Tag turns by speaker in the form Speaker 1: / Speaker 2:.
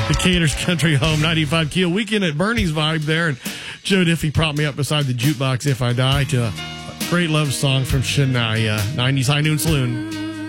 Speaker 1: Decatur's Country Home, 95 Keel. Weekend at Bernie's vibe there. And Joe Diffie propped me up beside the jukebox, If I Die, to a great love song from Shania, 90s High Noon Saloon.